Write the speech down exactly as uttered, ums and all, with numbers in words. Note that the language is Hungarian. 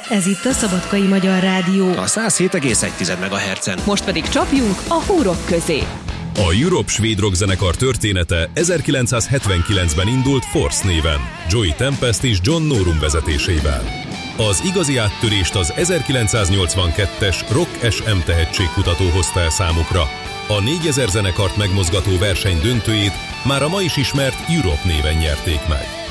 Ez itt a Szabadkai Magyar Rádió. A száz hét egész egy megahertzen. Most pedig csapjunk a húrok közé. A Europe svéd rockzenekar története ezerkilencszázhetvenkilencben indult Force néven, Joey Tempest és John Norum vezetésével. Az igazi áttörést az ezerkilencszáznyolcvankettes Rock es em tehetségkutató hozta el számukra. A négyezer zenekart megmozgató verseny döntőjét már a ma is ismert Europe néven nyerték meg.